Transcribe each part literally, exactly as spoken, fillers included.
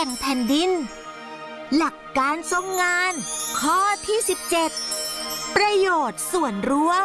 บ่งแผ่นดินหลักการทรงงานข้อที่สิบเจ็ดประโยชน์ส่วนรวม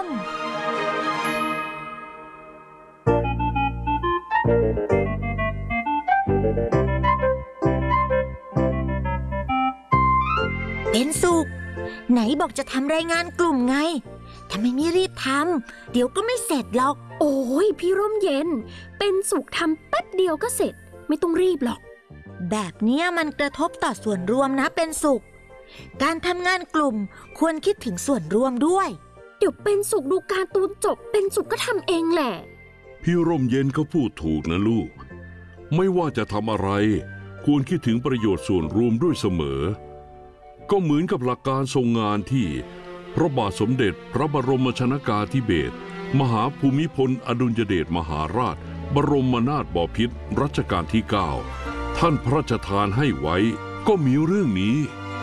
เป็นสุขไหนบอกจะทำรายงานกลุ่มไงทำไมไม่รีบทำเดี๋ยวก็ไม่เสร็จหรอกโอ้ยพี่ร่มเย็นเป็นสุขทำแป๊บเดียวก็เสร็จไม่ต้องรีบหรอกแบบนี้มันกระทบต่อส่วนรวมนะเป็นสุขการทำงานกลุ่มควรคิดถึงส่วนรวมด้วยเดี๋ยวเป็นสุขดูการ์ตูนจบเป็นสุขก็ทำเองแหละพี่ร่มเย็นก็พูดถูกนะลูกไม่ว่าจะทำอะไรควรคิดถึงประโยชน์ส่วนรวมด้วยเสมอก็เหมือนกับหลักการทรงงานที่พระบาทสมเด็จพระบรมชนกาธิเบศรมหาภูมิพลอดุลยเดชมหาราชบรมนาถบพิตรรัชกาลที่เก้าท่านพระราชทานให้ไว้ก็มีเรื่องนี้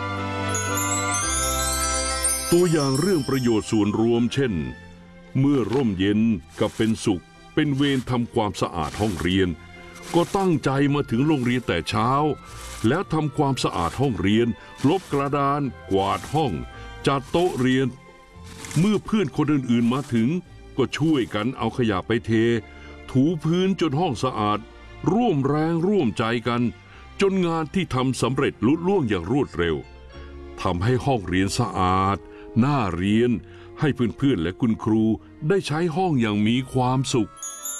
ตัวอย่างเรื่องประโยชน์ส่วนรวมเช่นเมื่อร่มเย็นกับเป็นสุขเป็นเวรทำความสะอาดห้องเรียนก็ตั้งใจมาถึงโรงเรียนแต่เช้าแล้วทำความสะอาดห้องเรียนลบกระดานกวาดห้องจัดโต๊ะเรียนเมื่อเพื่อนคนอื่นๆมาถึงก็ช่วยกันเอาขยะไปเทถูพื้นจนห้องสะอาดร่วมแรงร่วมใจกันจนงานที่ทำสำเร็จลุล่วงอย่างรวดเร็วทำให้ห้องเรียนสะอาดน่าเรียนให้เพื่อนๆและคุณครูได้ใช้ห้องอย่างมีความสุข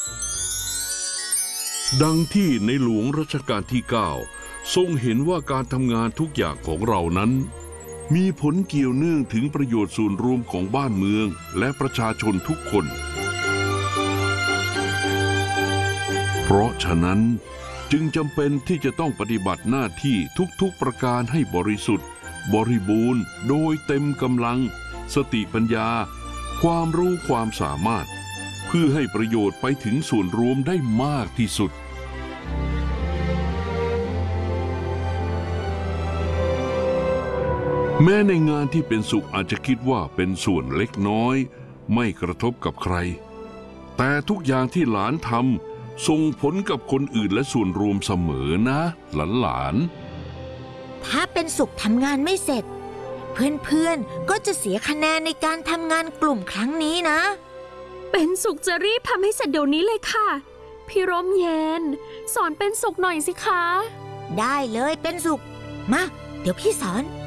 ดังที่ในหลวงรัชกาลที่เก้าทรงเห็นว่าการทำงานทุกอย่างของเรานั้นมีผลเกี่ยวเนื่องถึงประโยชน์ส่วนรวมของบ้านเมืองและประชาชนทุกคนเพราะฉะนั้นจึงจำเป็นที่จะต้องปฏิบัติหน้าที่ทุกๆประการให้บริสุทธิ์บริบูรณ์โดยเต็มกำลังสติปัญญาความรู้ความสามารถเพื่อให้ประโยชน์ไปถึงส่วนรวมได้มากที่สุดแม้ในงานที่เป็นสุขอาจจะคิดว่าเป็นส่วนเล็กน้อยไม่กระทบกับใครแต่ทุกอย่างที่หลานทำส่งผลกับคนอื่นและส่วนรวมเสมอนะหลานๆถ้าเป็นสุขทำงานไม่เสร็จเพื่อนๆก็จะเสียคะแนนในการทำงานกลุ่มครั้งนี้นะเป็นสุขจะรีบทำให้เสร็จเดี๋ยวนี้เลยค่ะพี่ร่มเย็นสอนเป็นสุขหน่อยสิคะได้เลยเป็นสุขมาเดี๋ยวพี่สอน